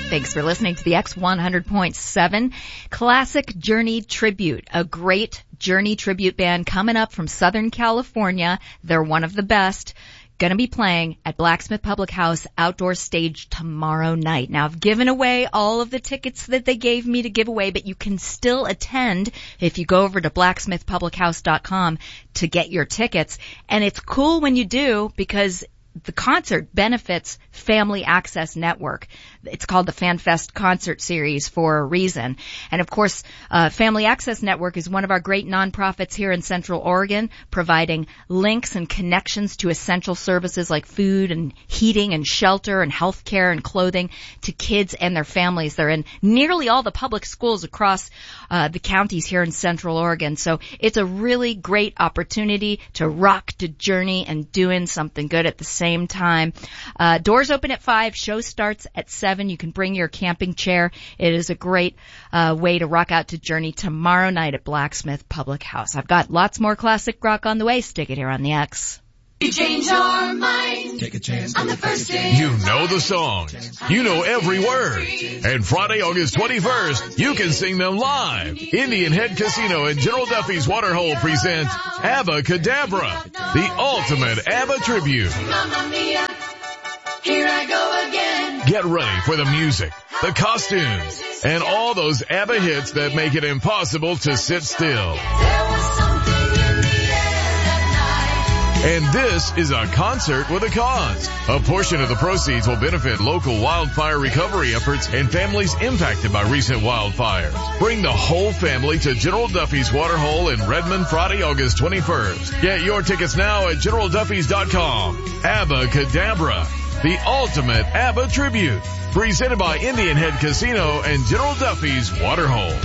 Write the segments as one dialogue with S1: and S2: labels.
S1: Thanks for listening to the X100.7 Classic Journey Tribute, a great Journey tribute band coming up from Southern California. They're one of the best. Going to be playing at Blacksmith Public House outdoor stage tomorrow night. Now, I've given away all of the tickets that they gave me to give away, but you can still attend if you go over to blacksmithpublichouse.com to get your tickets. And it's cool when you do because the concert benefits Family Access Network. It's called the FanFest Concert Series for a reason. And of course, Family Access Network is one of our great nonprofits here in Central Oregon, providing links and connections to essential services like food and heating and shelter and health care and clothing to kids and their families. They're in nearly all the public schools across the counties here in Central Oregon. So it's a really great opportunity to rock, to journey, and doing something good at the same time. Doors open at 5. Show starts at 7. You can bring your camping chair. It is a great way to rock out to Journey tomorrow night at Blacksmith Public House. I've got lots more classic rock on the way. Stick it here on the X.
S2: You change your mind. Take a chance on the first day.
S3: You know the songs. You know every word. And Friday, August 21st, you can sing them live. Indian Head Casino and General Duffy's Waterhole present Abba Cadabra, the ultimate ABBA tribute.
S2: Mamma mia, here I go again.
S3: Get ready for the music, the costumes, and all those ABBA hits that make it impossible to sit still.
S2: There was something in the air that night.
S3: And this is a concert with a cause. A portion of the proceeds will benefit local wildfire recovery efforts and families impacted by recent wildfires. Bring the whole family to General Duffy's Waterhole in Redmond Friday, August 21st. Get your tickets now at GeneralDuffys.com. Abba Cadabra, the ultimate ABBA tribute. Presented by Indian Head Casino and General Duffy's Waterhole.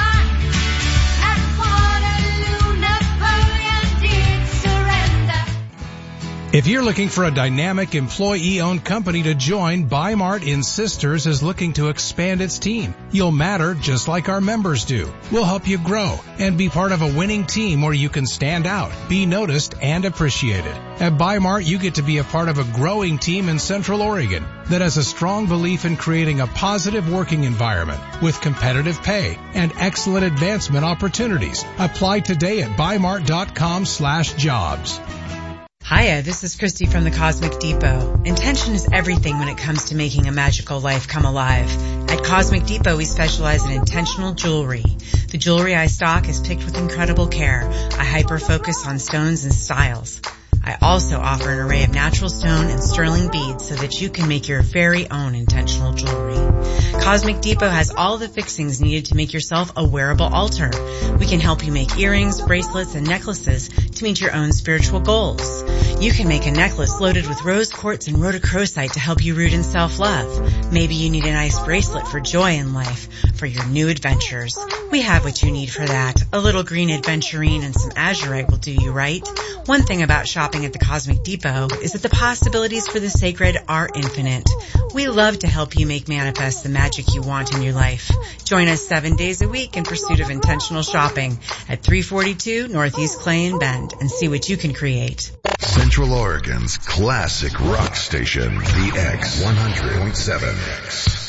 S4: If you're looking for a dynamic employee-owned company to join, Bi-Mart in Sisters is looking to expand its team. You'll matter just like our members do. We'll help you grow and be part of a winning team where you can stand out, be noticed, and appreciated. At Bi-Mart, you get to be a part of a growing team in Central Oregon that has a strong belief in creating a positive working environment with competitive pay and excellent advancement opportunities. Apply today at bimart.com/jobs.
S5: Hiya, this is Christy from the Cosmic Depot. Intention is everything when it comes to making a magical life come alive. At Cosmic Depot, we specialize in intentional jewelry. The jewelry I stock is picked with incredible care. I hyper-focus on stones and styles. I also offer an array of natural stone and sterling beads so that you can make your very own intentional jewelry. Cosmic Depot has all the fixings needed to make yourself a wearable altar. We can help you make earrings, bracelets, and necklaces to meet your own spiritual goals. You can make a necklace loaded with rose quartz and rhodochrosite to help you root in self-love. Maybe you need a nice bracelet for joy in life, for your new adventures. We have what you need for that. A little green adventurine and some azurite will do you right. One thing about shopping at the Cosmic Depot is that the possibilities for the sacred are infinite. We love to help you make manifest the magic you want in your life. Join us 7 days a week in pursuit of intentional shopping at 342 Northeast Clay and Bend and see what you can create.
S6: Central Oregon's classic rock station, the X100.7.